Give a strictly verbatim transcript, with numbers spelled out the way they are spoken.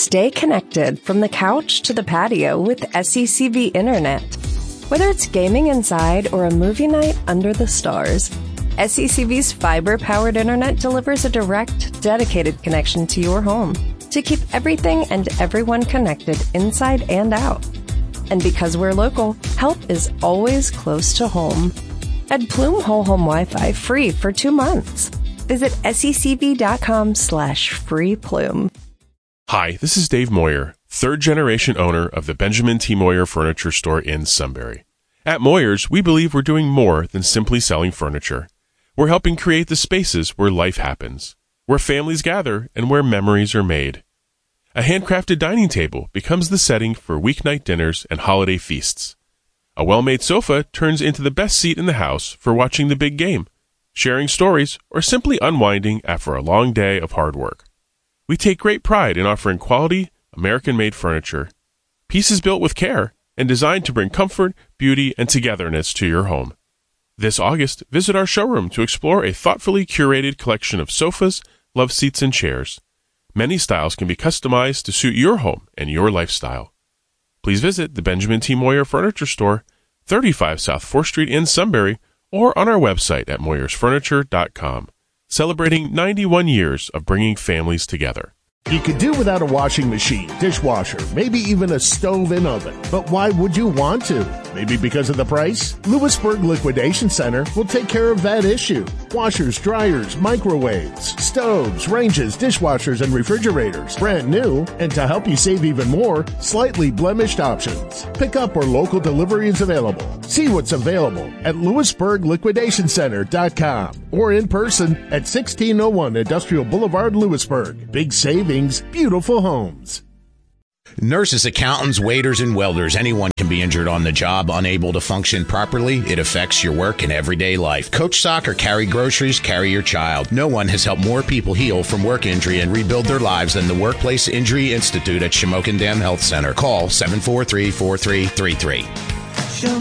Stay connected from the couch to the patio with S E C V Internet. Whether it's gaming inside or a movie night under the stars, S E C V's fiber-powered internet delivers a direct, dedicated connection to your home to keep everything and everyone connected inside and out. And because we're local, help is always close to home. Add Plume Whole Home Wi-Fi free for two months. Visit secv.com slash free plume. Hi, this is Dave Moyer, third-generation owner of the Benjamin T. Moyer Furniture Store in Sunbury. At Moyer's, we believe we're doing more than simply selling furniture. We're helping create the spaces where life happens, where families gather, and where memories are made. A handcrafted dining table becomes the setting for weeknight dinners and holiday feasts. A well-made sofa turns into the best seat in the house for watching the big game, sharing stories, or simply unwinding after a long day of hard work. We take great pride in offering quality, American-made furniture, pieces built with care, and designed to bring comfort, beauty, and togetherness to your home. This August, visit our showroom to explore a thoughtfully curated collection of sofas, love seats, and chairs. Many styles can be customized to suit your home and your lifestyle. Please visit the Benjamin T. Moyer Furniture Store, thirty-five South fourth Street in Sunbury, or on our website at moyers furniture dot com. Celebrating ninety-one years of bringing families together. You could do without a washing machine, dishwasher, maybe even a stove and oven. But why would you want to? Maybe because of the price? Lewisburg Liquidation Center will take care of that issue. Washers, dryers, microwaves, stoves, ranges, dishwashers, and refrigerators. Brand new. And to help you save even more, slightly blemished options. Pick up or local delivery is available. See what's available at lewisburg liquidation center dot com or in person at sixteen oh one Industrial Boulevard, Lewisburg. Big savings, beautiful homes. Nurses, accountants, waiters, and welders, anyone can be injured on the job, unable to function properly. It affects your work and everyday life. Coach soccer, carry groceries, carry your child. No one has helped more people heal from work injury and rebuild their lives than the Workplace Injury Institute at Shamokin Dam Health Center. Call seven four three, four three three three.